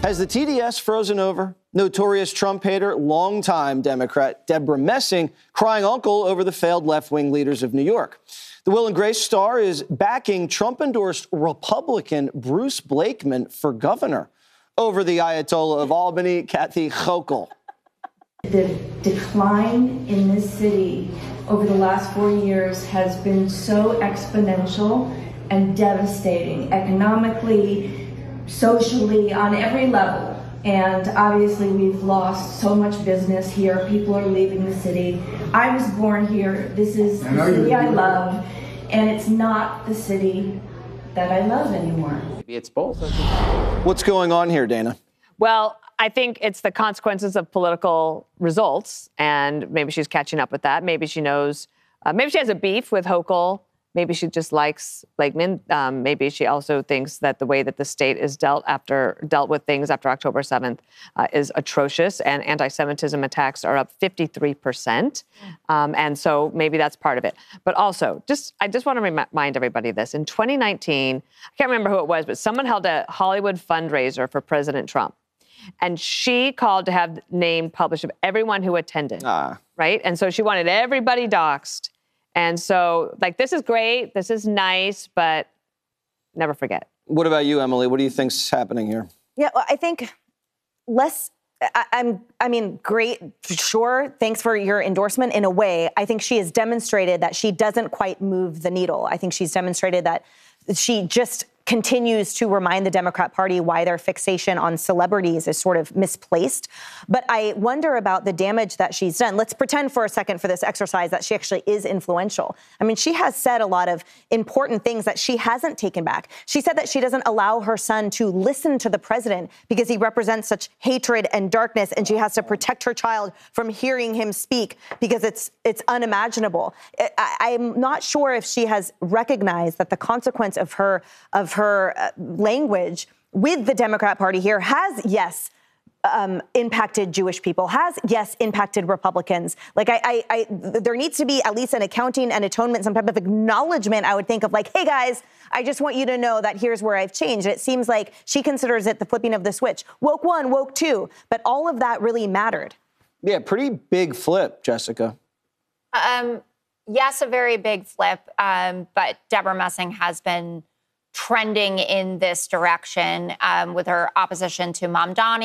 Has the TDS frozen over? Notorious Trump hater, longtime Democrat Deborah Messing crying uncle over the failed left-wing leaders of New York. The Will and Grace star is backing Trump-endorsed Republican Bruce Blakeman for governor over the Ayatollah of Albany, Kathy Hochul. The decline in this city over the last 4 years has been so exponential and devastating economically, socially, on every level. And obviously we've lost so much business here. People are leaving the city. I was born here. This is the city I love. And it's not the city that I love anymore. Maybe it's both. What's going on here, Dana? Well, I think it's the consequences of political results, and maybe she's catching up with that. Maybe she knows, maybe she has a beef with Hochul. Maybe she just likes Blakeman. Maybe she also thinks that the way that the state is dealt with things after October 7th is atrocious, and anti-Semitism attacks are up 53%. And so maybe that's part of it. But also, I just want to remind everybody this. In 2019, I can't remember who it was, but someone held a Hollywood fundraiser for President Trump. And she called to have name published of everyone who attended, right? And so she wanted everybody doxxed. And so, this is great, this is nice, but never forget. What about you, Emily? What do you think's happening here? Yeah, well, I think great, sure. Thanks for your endorsement in a way. I think she has demonstrated that she doesn't quite move the needle. I think she's demonstrated that she just continues to remind the Democrat Party why their fixation on celebrities is sort of misplaced. But I wonder about the damage that she's done. Let's pretend for a second for this exercise that she actually is influential. I mean, she has said a lot of important things that she hasn't taken back. She said that she doesn't allow her son to listen to the president because he represents such hatred and darkness, and she has to protect her child from hearing him speak because it's unimaginable. I'm not sure if she has recognized that the consequence of her language with the Democrat Party here has, yes, impacted Jewish people, has, yes, impacted Republicans. There needs to be at least an accounting and atonement, some type of acknowledgement, I would think, of hey, guys, I just want you to know that here's where I've changed. It seems like she considers it the flipping of the switch. Woke one, woke two. But all of that really mattered. Yeah, pretty big flip, Jessica. Yes, a very big flip. But Deborah Messing has been trending in this direction with her opposition to Mamdani.